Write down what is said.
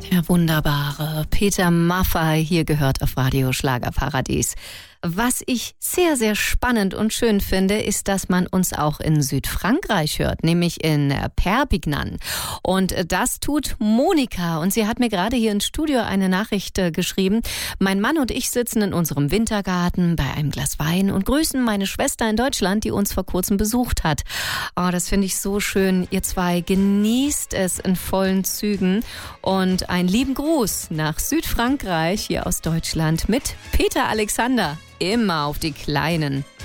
Der wunderbare Peter Maffay hier gehört auf Radio Schlagerparadies. Was ich sehr, sehr spannend und schön finde, ist, dass man uns auch in Südfrankreich hört, nämlich in Perpignan. Und das tut Monika. Und sie hat mir gerade hier ins Studio eine Nachricht geschrieben. Mein Mann und ich sitzen in unserem Wintergarten bei einem Glas Wein und grüßen meine Schwester in Deutschland, die uns vor kurzem besucht hat. Oh, das finde ich so schön. Ihr zwei genießt es in vollen Zügen. Und einen lieben Gruß nach Südfrankreich hier aus Deutschland mit Peter Alexander. Immer auf die Kleinen.